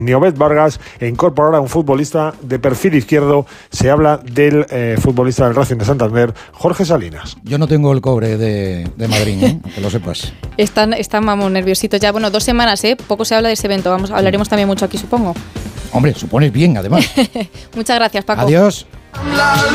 Obed Vargas e incorporar a un futbolista de perfil izquierdo. Se habla del futbolista del Racing de Santander, Jorge Salinas. Yo no tengo el cobre de Madrid, que lo sepas. Están vamos, nerviositos ya. Bueno, 2 semanas, poco se habla de ese evento. Hablaremos también mucho aquí, supongo. Hombre, supones bien, además. Muchas gracias, Paco. Adiós.